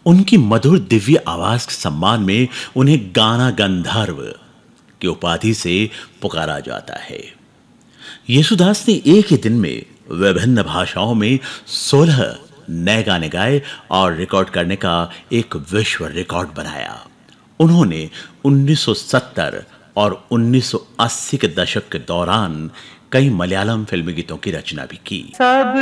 उनकी मधुर दिव्य आवाज के सम्मान में उन्हें गाना गंधर्व की उपाधि से पुकारा जाता है। येशुदास ने एक ही दिन में विभिन्न भाषाओं में 16 नए गाने गाए और रिकॉर्ड करने का एक विश्व रिकॉर्ड बनाया। उन्होंने 1970 और 1980 के दशक के दौरान कई मलयालम फिल्मी गीतों की रचना भी की। सब